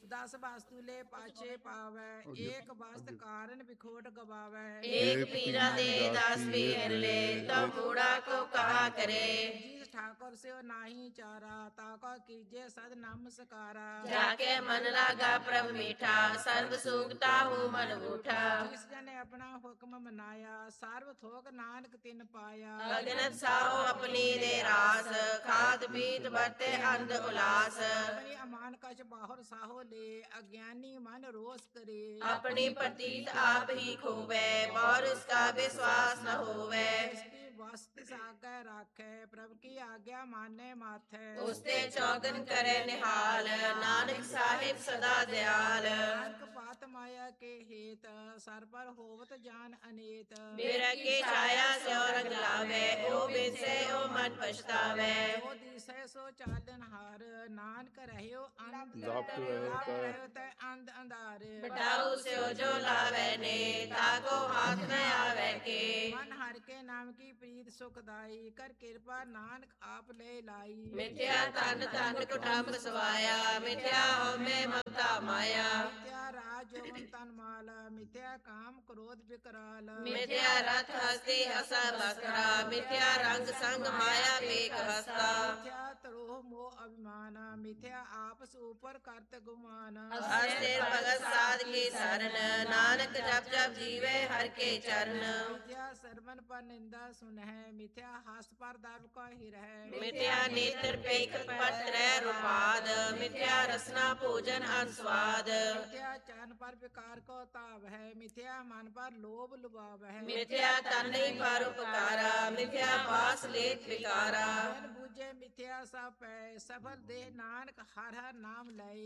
दस वास्तु ले पाछे पावै, एक वस्त कारण बिखोट गवावै। एक पीरा दे दास पीर ले, तो मूढ़ा को कहा करे। जिस ठाकुर से नाही चारा, ताका कीजे सद नमस्कारा। जाके मन लागा प्रभ मीठा, सर्व सुखता हूँ मन उठा। जिस जने अपना हुक्म मनाया, सर्व थोक नानक तिन पाया। अगनत साहो अपनी दे रास, खात पीत बरते अंध उलास। अपनी अमान कछ बाहुर साहो ले, अज्ञानी मन रोष करे। अपनी प्रतीत आप ही खोवे, और उसका विश्वास न होवे। इसकी वस्त सागे राखे, प्रभु की आज्ञा माने माथे। उसते चौगन करे निहाल, नानक साहिब सदा दयाल। नानक पात माया के हेत, सर पर होवत जान अनेत। बिरह की छाया स्यो रंग लावे, ओ बिन से ओ मन पछतावे। जो दिसे सो चालन हार, नानक रहयो अंध लाप्त रहयो तै अंध अंधार। बटाऊ स्यो जो लावे ने, ताको हाथ न आवे के। मन हर के नाम की प्रीत सुखदाई, कर कृपा नानक आप ले लाई। मिथ्या तन तन कुटुंब सवाया, मिथ्या होमे ममता माया। मिथ्या राज यौवन तन माल, मिथ्या काम क्रोध विकराल। मिथ्या रथ हस्ती हसा बकरा, मिथ्या रंग संग माया पेक हस्ता। मिथ्या त्रोह मोह अभिमान, मिथ्या आपस ऊपर करत गुमान। अस्थिर भगत साध की शरण, नानक जप जप जीवे हर के चरण। मिथ्या सरमन पर निंदा सुन है, मिथ्या हास पर दर्व का हिर है। मिथ्या नेत्र पेख पत्र रूपाद, मिथ्या रसना भोजन अनुस्वाद। मिथ्या चरण पर विकार को ताव है, मिथ्या मन पर लोभ लुभाव है। मिथ्या तन पर उपकारा, मिथ्या पास लेत विकारा। बिन बूझे मिथ्या सब है, सफल देह नानक हर हर नाम लय।